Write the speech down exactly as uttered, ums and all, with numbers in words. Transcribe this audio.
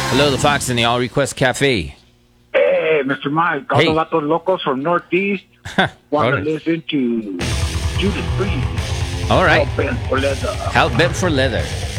Hello, the Fox in the All Request Cafe. Hey, Mister Mike. All Hey. the vatos locos from Northeast want All to right. listen to Judas Priest. All right. Hell Bent for Leather. Hell bent for leather.